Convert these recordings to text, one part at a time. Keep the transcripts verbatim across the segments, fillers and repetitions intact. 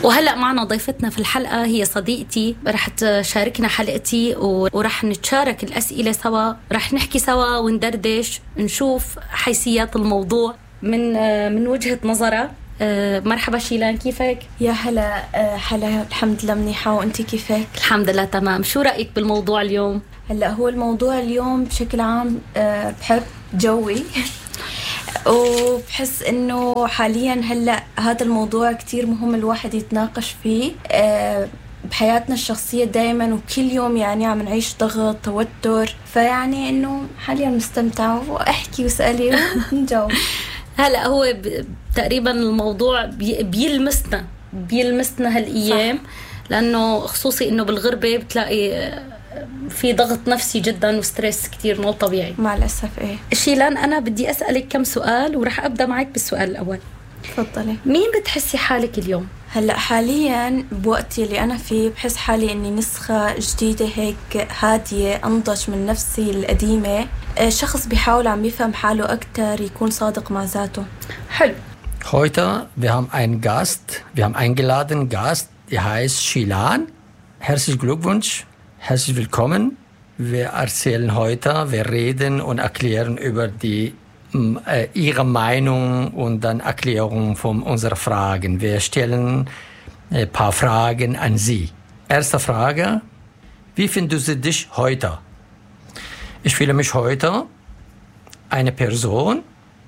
وهلأ معنا ضيفتنا في الحلقة هي صديقتي، رح تشاركنا حلقتي ورح نتشارك الأسئلة سوا، رح نحكي سوا وندردش نشوف حيثيات الموضوع من من وجهة نظرها. مرحبا شيلان، كيفك؟ يا هلا. هلا، الحمد لله منيحة، وانتي كيفك؟ الحمد لله تمام. شو رأيك بالموضوع اليوم؟ هلا هو الموضوع اليوم بشكل عام بحب جوي وبحس انه حاليا هلا هذا الموضوع كتير مهم الواحد يتناقش فيه بحياتنا الشخصية دايما وكل يوم، يعني عم نعيش ضغط توتر، فيعني انه حاليا مستمتعة واحكي واسألي ونجاوب. هلا هو ب... تقريبا الموضوع بي... بيلمسنا بيلمسنا هالايام، لانه خصوصي انه بالغربة بتلاقي في ضغط نفسي جدا وستريس كتير مو طبيعي مع الأسف. ايه شيلان، انا بدي اسألك كم سؤال ورح ابدا معك بالسؤال الاول. تفضلي. مين بتحسي حالك اليوم؟ هلا حاليا بوقتي اللي انا فيه بحس حالي اني نسخة جديدة هيك هادية، انضج من نفسي القديمة، شخص بيحاول عم يفهم حاله اكتر، يكون صادق مع ذاته. حلو. Heute wir haben einen Gast, wir haben eingeladen Gast, der heißt Shilan. Herzlichen Glückwunsch, herzlich willkommen. Wir erzählen heute, wir reden und erklären über die äh, ihre Meinung und dann Erklärung von unseren Fragen. Wir stellen ein paar Fragen an Sie. Erste Frage: Wie findest du dich heute? Ich fühle mich heute eine Person,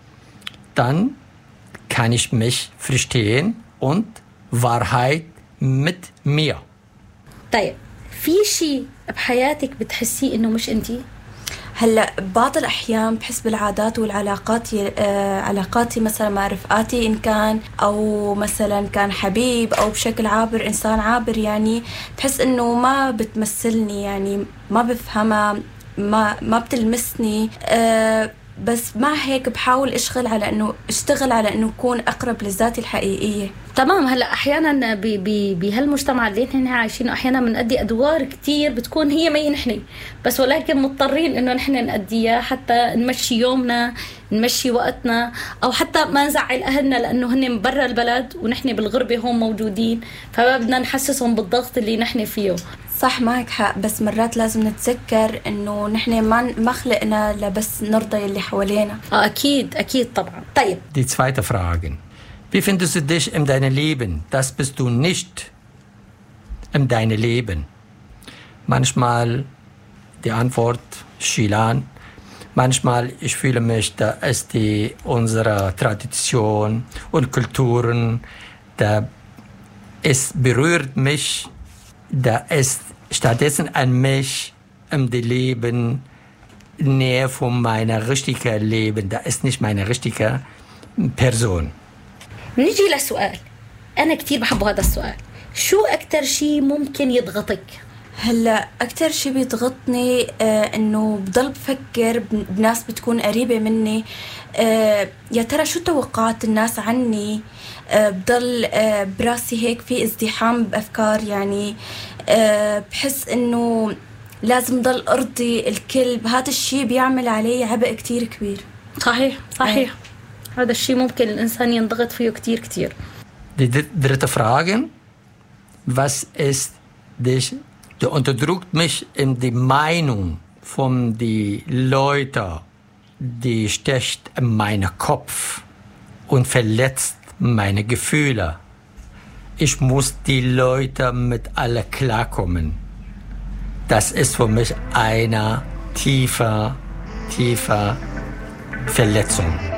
dann kann ich mich verstehen und Wahrheit mit mir. طيب، في شيء بحياتك بتحسيه إنه مش أنتي؟ هلا بعض الأحيان بحس بالعادات والعلاقات، آه علاقاتي مثلا مع رفقاتي، إن كان أو مثلا كان حبيب أو بشكل عابر إنسان عابر، يعني بحس إنه ما بتمثلني، يعني ما بفهمها، ما ما بتلمسني. آه بس مع هيك بحاول اشتغل على انه اشتغل على انه اكون اقرب لذاتي الحقيقيه. تمام. هلا احيانا بهالمجتمع اللي نحن عايشينه احيانا بنأدي ادوار كتير بتكون هي ما نحن، بس ولكن مضطرين انه نحن نأديها حتى نمشي يومنا، نمشي وقتنا، او حتى ما نزعل اهلنا لانه هن برا البلد ونحن بالغربه هون موجودين، فما بدنا نحسسهم بالضغط اللي نحن فيه. صح، معك حق، بس مرات لازم نتذكر انه نحن ما ما خلقنا لبس نرضي اللي حوالينا. آه اكيد اكيد طبعا. طيب، Die zweite Frage: Wie findest du dich in deinem Leben? Das bist du nicht in deinem Leben. Manchmal die Antwort Shilan. Manchmal ich fühle mich, da ist die unsere Tradition und Kulturen, da es berührt mich. Da ist stattdessen an mich im Leben näher von meiner richtigen Leben. Da ist nicht meine richtige Person. نيجي لسؤال أنا كتير بحب هذا السؤال. شو أكتر شيء ممكن يضغطك؟ هلا أكتر شيء بيضغطني آه إنه بضل بفكر بناس بتكون قريبة مني، آه يا ترى شو توقعات الناس عني. آه بضل آه براسي هيك في ازدحام بأفكار، يعني آه بحس إنه لازم ضل أرضي الكل. هذا الشيء بيعمل علي عبء كتير كبير. صحيح صحيح. آه. هذا الشيء ممكن الإنسان ينضغط فيه كتير كتير. Die dritte Frage: Was ist dich, du unterdrückt mich in die Meinung von die Leute, die sticht in meinen Kopf und verletzt meine Gefühle. Ich muss die Leute mit alle klarkommen. Das ist für mich eine tiefe, tiefe Verletzung.